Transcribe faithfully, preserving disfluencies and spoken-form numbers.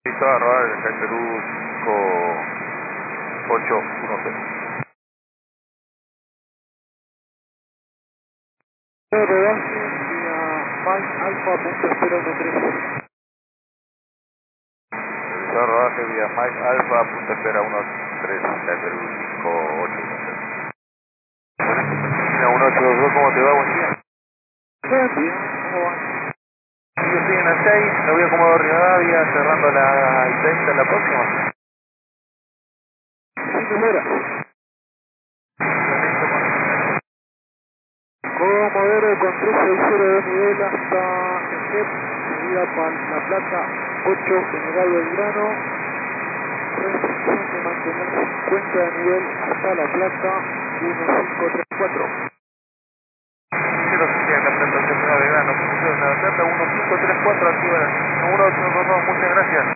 Listo, arroba el Perú cinco ocho uno cero. Rodaje vía Mike Alfa punto cero uno tres. Listo, rodaje vía Mike Alfa punto cero uno tres, el Perú cinco ocho uno cero. Mira, uno ocho dos dos, ¿cómo te va? Buen día. Buen día, ¿cómo va? Yo estoy en la seis, me voy a Comodoro Rivadavia, cerrando la I treinta la próxima. Sí, primera. Comodoro con tres seis cero de nivel hasta Ejep, seguida para La Plata ocho, General Belgrano. Restricción de mantener cincuenta de nivel hasta La Plata uno cinco tres cuatro. Quiero que sea la presentación de Navegano, la Plata uno cinco tres cuatro, activa la uno ocho dos dos, muchas gracias.